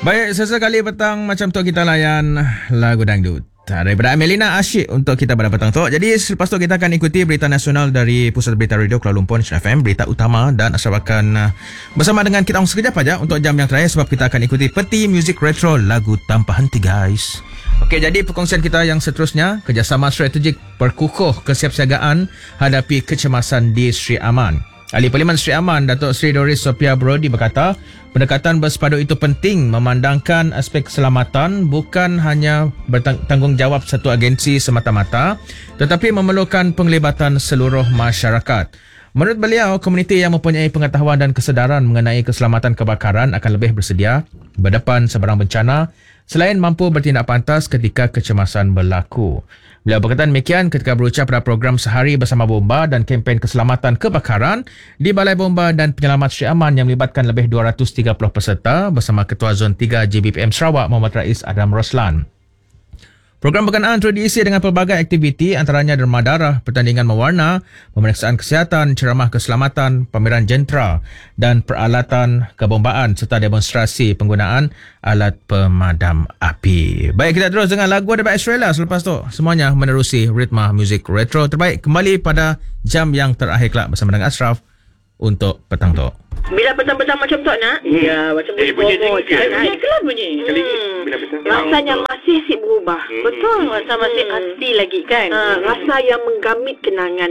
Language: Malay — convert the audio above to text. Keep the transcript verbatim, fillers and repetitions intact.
Baik, sesekali petang macam tu kita layan lagu dangdut daripada Amelina Asyik untuk kita pada petang tu. Jadi selepas tu kita akan ikuti berita nasional dari Pusat Berita Radio Kuala Lumpur National F M, berita utama, dan Ashraf akan uh, bersama dengan kita orang sekejap aja untuk jam yang terakhir sebab kita akan ikuti peti muzik retro lagu tanpa henti guys. Okey, jadi perkongsian kita yang seterusnya, kerjasama strategik perkukuh kesiapsiagaan hadapi kecemasan di Sri Aman. Ahli Parlimen Sri Aman, Datuk Seri Doris Sophia Brody berkata, pendekatan bersepadu itu penting memandangkan aspek keselamatan bukan hanya bertanggungjawab satu agensi semata-mata tetapi memerlukan penglibatan seluruh masyarakat. Menurut beliau, komuniti yang mempunyai pengetahuan dan kesedaran mengenai keselamatan kebakaran akan lebih bersedia berdepan sebarang bencana selain mampu bertindak pantas ketika kecemasan berlaku. Beliau berkata demikian ketika berucap pada program Sehari Bersama Bomba dan kempen keselamatan kebakaran di Balai Bomba dan Penyelamat Sri Aman yang melibatkan lebih dua ratus tiga puluh peserta bersama Ketua Zon tiga J B P M Sarawak Muhammad Rais Adam Roslan. Program berkenaan turut diisi dengan pelbagai aktiviti antaranya derma darah, pertandingan mewarna, pemeriksaan kesihatan, ceramah keselamatan, pameran jentera dan peralatan kebombaan serta demonstrasi penggunaan alat pemadam api. Baik, kita terus dengan lagu daripada Australia selepas tu. Semuanya menerusi ritma muzik retro terbaik kembali pada jam yang terakhir kelak bersama dengan Ashraf untuk petang tu. Bila petang-petang macam tu nak? Hmm. Ya, macam Eh, bunyi bobo. je. Ya, kelas bunyi. Sekali lagi. Hmm. Bila petang. Rasanya masih si berubah. Hmm. Betul, rasa masih asli lagi kan. Ha, rasa yang menggamit kenangan.